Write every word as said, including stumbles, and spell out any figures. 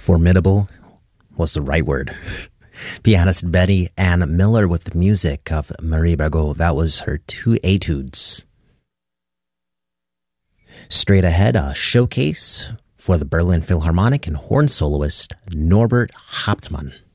Formidable was the right word. Pianist Betty Ann Miller with the music of Marie Bergot. That was her two etudes. Straight ahead, a showcase for the Berlin Philharmonic and horn soloist Norbert Hauptmann.